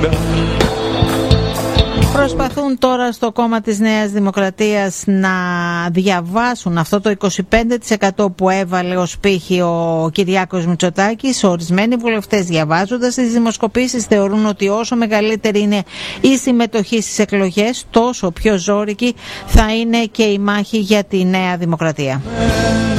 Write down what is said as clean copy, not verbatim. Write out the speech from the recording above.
Προσπαθούν τώρα στο κόμμα της Νέας Δημοκρατίας να διαβάσουν αυτό το 25% που έβαλε ως πύχη ο Κυριάκος Μητσοτάκης. Ορισμένοι βουλευτές, διαβάζοντας τις δημοσκοπήσεις, θεωρούν ότι όσο μεγαλύτερη είναι η συμμετοχή στις εκλογές, τόσο πιο ζώρικη θα είναι και η μάχη για τη Νέα Δημοκρατία.